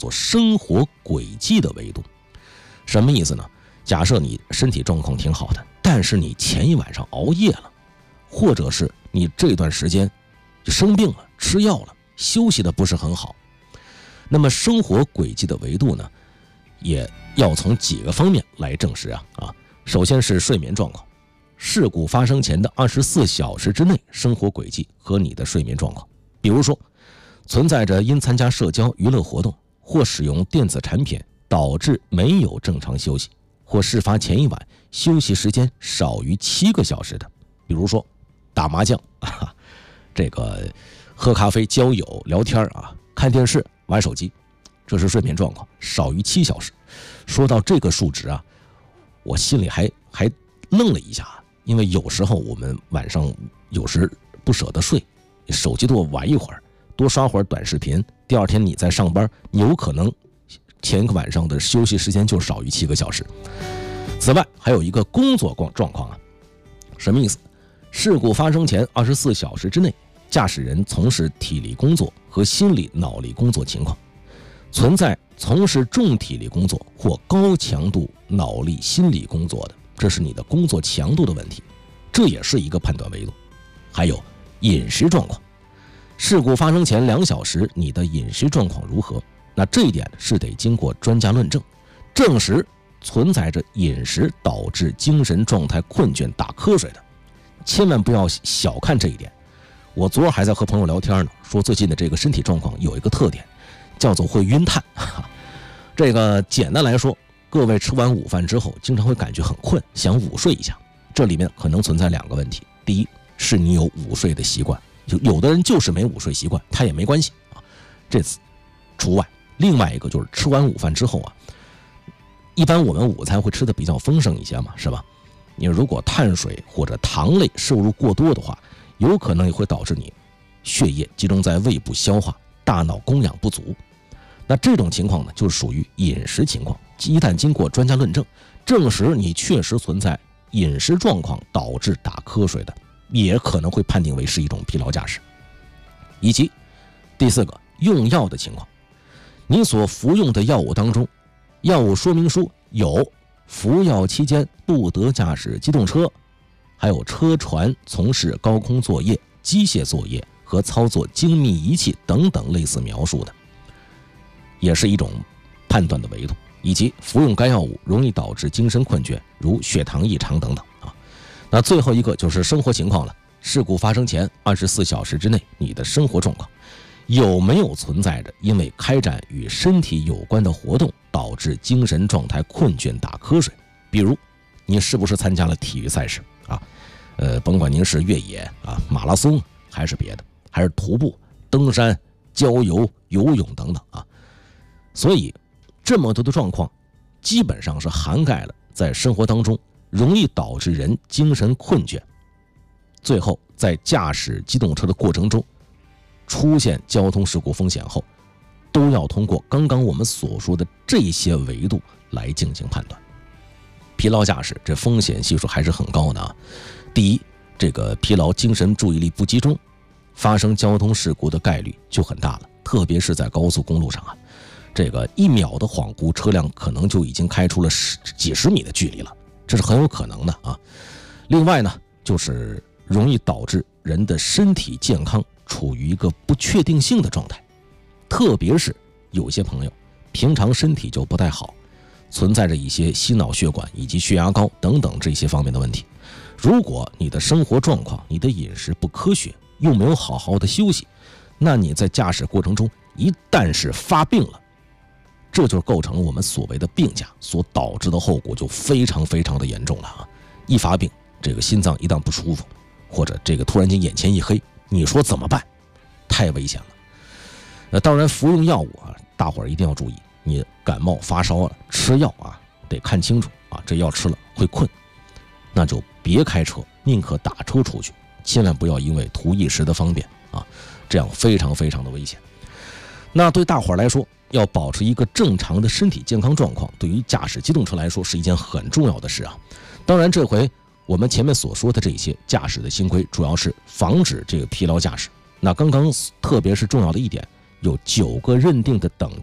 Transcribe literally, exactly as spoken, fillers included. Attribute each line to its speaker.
Speaker 1: 做生活轨迹的维度。什么意思呢？假设你身体状况挺好的，但是你前一晚上熬夜了，或者是你这段时间就生病了，吃药了，休息的不是很好，那么生活轨迹的维度呢，也要从几个方面来证实啊啊。首先是睡眠状况，事故发生前的二十四小时之内生活轨迹和你的睡眠状况，比如说存在着因参加社交娱乐活动或使用电子产品导致没有正常休息，或事发前一晚休息时间少于七个小时的，比如说打麻将啊，这个喝咖啡、交友、聊天啊，看电视、玩手机，这是睡眠状况少于七小时。说到这个数值啊，我心里还还愣了一下，因为有时候我们晚上有时不舍得睡，手机多玩一会儿，多刷会儿短视频，第二天你在上班，你有可能前一个晚上的休息时间就少于七个小时。此外还有一个工作状况啊，什么意思？事故发生前二十四小时之内，驾驶人从事体力工作和心理脑力工作情况，存在从事重体力工作或高强度脑力心理工作的，这是你的工作强度的问题，这也是一个判断维度。还有饮食状况，事故发生前两小时你的饮食状况如何？那这一点是得经过专家论证，证实存在着饮食导致精神状态困倦、打瞌睡的，千万不要小看这一点。我昨儿还在和朋友聊天呢，说最近的这个身体状况有一个特点，叫做会晕碳。这个简单来说，各位吃完午饭之后经常会感觉很困，想午睡一下，这里面可能存在两个问题。第一，是你有午睡的习惯，就有的人就是没午睡习惯，他也没关系啊，这次除外。另外一个就是吃完午饭之后啊，一般我们午餐会吃的比较丰盛一些嘛，是吧？你如果碳水或者糖类摄入过多的话，有可能也会导致你血液集中在胃部消化，大脑供氧不足。那这种情况呢，就是属于饮食情况，一旦经过专家论证，证实你确实存在饮食状况导致打瞌睡的，也可能会判定为是一种疲劳驾驶。以及第四个，用药的情况，你所服用的药物当中，药物说明书有服药期间不得驾驶机动车，还有车船从事高空作业、机械作业和操作精密仪器等等类似描述的，也是一种判断的维度。以及服用该药物容易导致精神困倦，如血糖异常等等啊。那最后一个就是生活情况了，事故发生前二十四小时之内，你的生活状况有没有存在着因为开展与身体有关的活动导致精神状态困倦、打瞌睡？比如你是不是参加了体育赛事啊？呃，甭管您是越野啊、马拉松还是别的，还是徒步、登山、郊游、游泳等等啊。所以这么多的状况基本上是涵盖了在生活当中容易导致人精神困倦，最后在驾驶机动车的过程中出现交通事故风险后，都要通过刚刚我们所说的这些维度来进行判断。疲劳驾驶这风险系数还是很高的啊。第一，这个疲劳、精神注意力不集中，发生交通事故的概率就很大了，特别是在高速公路上啊，这个一秒的恍惚，车辆可能就已经开出了十几十米的距离了，这是很有可能的啊。另外呢，就是容易导致人的身体健康处于一个不确定性的状态，特别是有些朋友平常身体就不太好，存在着一些心脑血管以及血压高等等这些方面的问题。如果你的生活状况、你的饮食不科学，又没有好好的休息，那你在驾驶过程中一旦是发病了，这就构成了我们所谓的病假，所导致的后果就非常非常的严重了啊！一发病，这个心脏一旦不舒服，或者这个突然间眼前一黑，你说怎么办？太危险了。那当然，服用药物啊，大伙儿一定要注意，你感冒发烧了，吃药啊得看清楚啊，这药吃了会困，那就别开车，宁可打车出去，千万不要因为图一时的方便啊，这样非常非常的危险。那对大伙儿来说，要保持一个正常的身体健康状况，对于驾驶机动车来说是一件很重要的事啊。当然，这回我们前面所说的这些驾驶的新规，主要是防止这个疲劳驾驶。那刚刚特别是重要的一点，有九个认定的等